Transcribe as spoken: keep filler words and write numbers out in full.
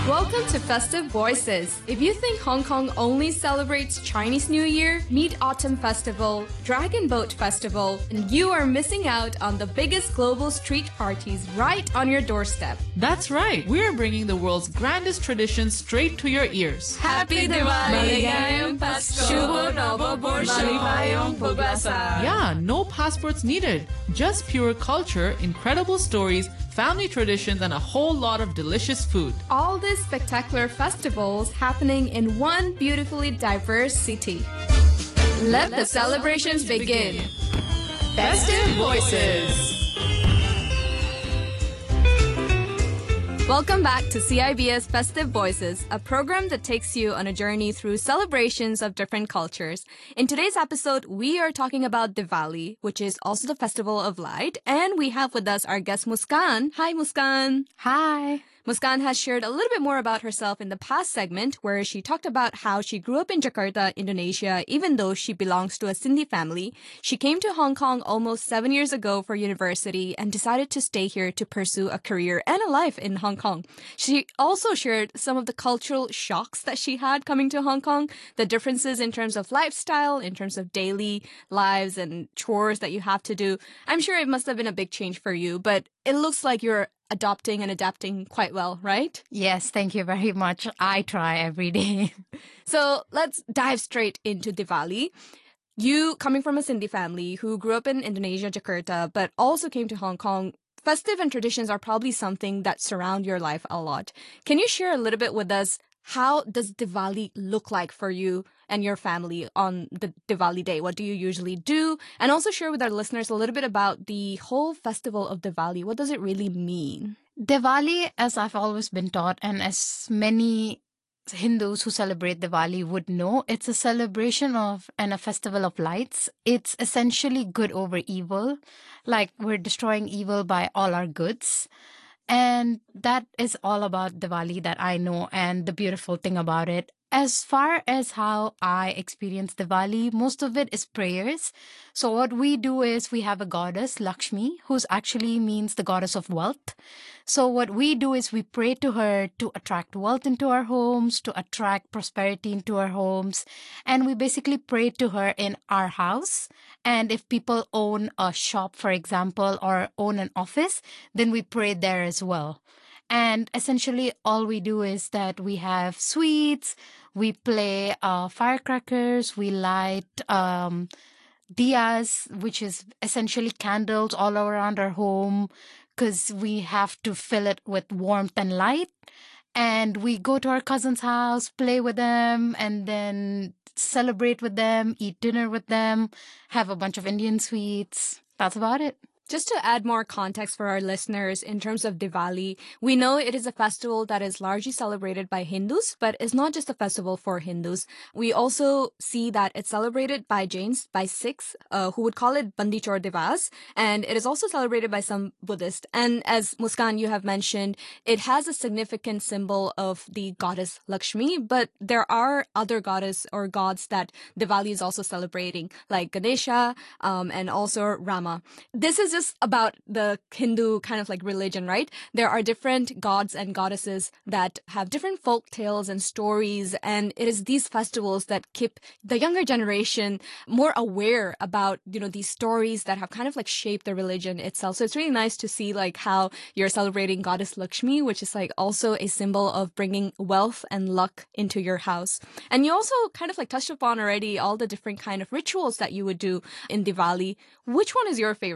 Welcome to Festive Voices. If you think Hong Kong only celebrates Chinese New Year, Mid-Autumn Festival, Dragon Boat Festival, and you are missing out on the biggest global street parties right on your doorstep. That's right. We're bringing the world's grandest traditions straight to your ears. Happy Diwali! Maligayang Pasko! Shubho Novo Borsho! Maligayang Puglasa! Yeah, no passports needed. Just pure culture, incredible stories, family traditions, and a whole lot of delicious food. All these spectacular festivals happening in one beautifully diverse city. Let the celebrations begin. Festive Voices. Welcome back to C I B S Festive Voices, a program that takes you on a journey through celebrations of different cultures. In today's episode, we are talking about Diwali, which is also the Festival of Light, and we have with us our guest Muskan. Hi, Muskan. Hi. Muskan has shared a little bit more about herself in the past segment, where she talked about how she grew up in Jakarta, Indonesia, even though she belongs to a Sindhi family. She came to Hong Kong almost seven years ago for university and decided to stay here to pursue a career and a life in Hong Kong. She also shared some of the cultural shocks that she had coming to Hong Kong, the differences in terms of lifestyle, in terms of daily lives and chores that you have to do. I'm sure it must have been a big change for you, but it looks like you're adopting and adapting quite well, right? Yes, thank you very much. I try every day. So let's dive straight into Diwali. You, coming from a Sindhi family who grew up in Indonesia, Jakarta, but also came to Hong Kong, festive and traditions are probably something that surround your life a lot. Can you share a little bit with us? How does Diwali look like for you and your family on the Diwali day? What do you usually do? And also share with our listeners a little bit about the whole festival of Diwali. What does it really mean? Diwali, as I've always been taught, and as many Hindus who celebrate Diwali would know, it's a celebration of and a festival of lights. It's essentially good over evil. Like we're destroying evil by all our goods. And that is all about Diwali that I know and the beautiful thing about it. As far as how I experience Diwali, most of it is prayers. So what we do is we have a goddess, Lakshmi, who actually means the goddess of wealth. So what we do is we pray to her to attract wealth into our homes, to attract prosperity into our homes. And we basically pray to her in our house. And if people own a shop, for example, or own an office, then we pray there as well. And essentially, all we do is that we have sweets, we play uh, firecrackers, we light um, diyas, which is essentially candles all around our home, because we have to fill it with warmth and light. And we go to our cousin's house, play with them, and then celebrate with them, eat dinner with them, have a bunch of Indian sweets. That's about it. Just to add more context for our listeners in terms of Diwali, we know it is a festival that is largely celebrated by Hindus, but it's not just a festival for Hindus. We also see that it's celebrated by Jains, by Sikhs, uh, who would call it Bandi Chor Divas, and it is also celebrated by some Buddhists. And as Muskan, you have mentioned, it has a significant symbol of the goddess Lakshmi, but there are other goddess or gods that Diwali is also celebrating, like Ganesha um, and also Rama. This is just about the Hindu kind of like religion, right? There are different gods and goddesses that have different folk tales and stories, and it is these festivals that keep the younger generation more aware about, you know, these stories that have kind of like shaped the religion itself. So it's really nice to see like how you're celebrating goddess Lakshmi, which is like also a symbol of bringing wealth and luck into your house. And you also kind of like touched upon already all the different kind of rituals that you would do in Diwali. Which one is your favorite?